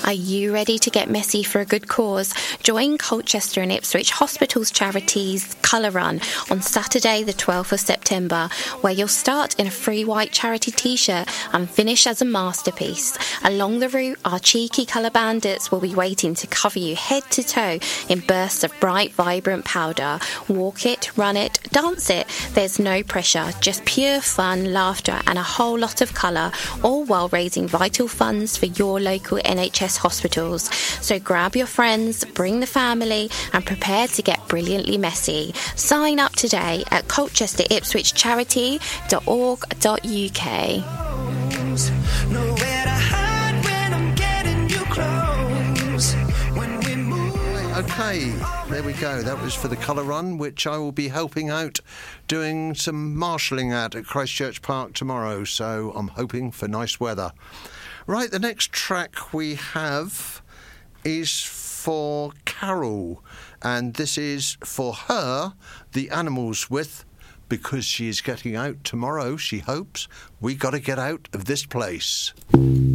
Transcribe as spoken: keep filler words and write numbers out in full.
Are you ready to get messy for a good cause? Join Colchester and Ipswich Hospitals Charities Colour Run on Saturday the twelfth of September, where you'll start in a free white charity t-shirt and finish as a masterpiece. Along the route, our cheeky colour bandits will be waiting to cover you head to toe in bursts of bright, vibrant powder. Walk it, run it, dance it. There's no pressure, just pure fun, laughter and a whole lot of colour, all while raising vital funds for your local N H S hospitals. So grab your friends, bring the family and prepare to get brilliantly messy. Sign up today at colchester ipswich charity dot org dot U K. Okay, there we go. That was for the Colour Run, which I will be helping out doing some marshalling at at Christchurch Park tomorrow, so I'm hoping for nice weather. Right, the next track we have is for Carol, and this is for her, The Animals, with Because She Is Getting Out Tomorrow, she hopes, we got to get out of this place.